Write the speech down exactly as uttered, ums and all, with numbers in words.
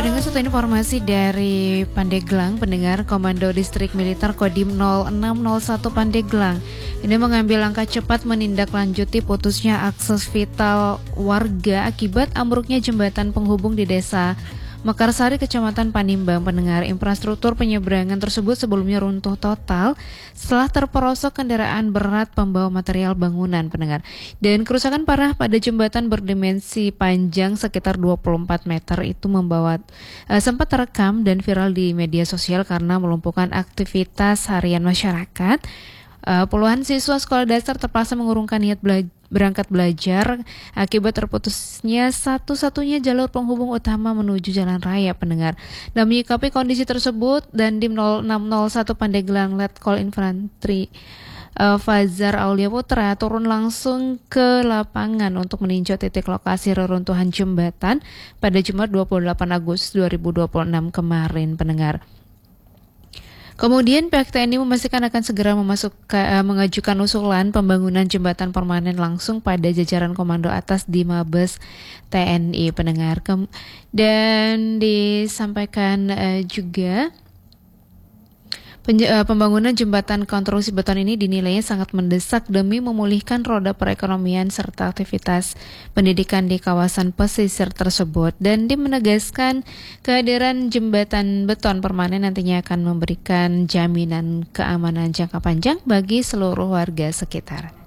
Pendengar, satu informasi dari Pandeglang, pendengar Komando Distrik Militer Kodim nol enam nol satu Pandeglang ini mengambil langkah cepat menindaklanjuti putusnya akses vital warga akibat ambruknya jembatan penghubung di desa Mekarsari, Kecamatan Panimbang. Pendengar, infrastruktur penyeberangan tersebut sebelumnya runtuh total setelah terperosok kendaraan berat pembawa material bangunan, pendengar. Dan kerusakan parah pada jembatan berdimensi panjang sekitar dua puluh empat meter itu membawa uh, sempat terekam dan viral di media sosial karena melumpuhkan aktivitas harian masyarakat. Uh, puluhan siswa sekolah dasar terpaksa mengurungkan niat bela- berangkat belajar akibat terputusnya satu-satunya jalur penghubung utama menuju jalan raya, pendengar. Dan menyikapi kondisi tersebut, Dandim nol enam nol satu Pandeglang Letkol Infanteri uh, Fazar Aulia Putra turun langsung ke lapangan untuk meninjau titik lokasi reruntuhan jembatan pada Jumat dua puluh delapan Agustus dua ribu dua puluh enam kemarin, pendengar. Kemudian pihak T N I memastikan akan segera memasukkan, uh, mengajukan usulan pembangunan jembatan permanen langsung pada jajaran komando atas di Mabes T N I, pendengar. Kem- dan disampaikan uh, juga Penj- uh, pembangunan jembatan konstruksi beton ini dinilainya sangat mendesak demi memulihkan roda perekonomian serta aktivitas pendidikan di kawasan pesisir tersebut. Dan dia menegaskan kehadiran jembatan beton permanen nantinya akan memberikan jaminan keamanan jangka panjang bagi seluruh warga sekitar.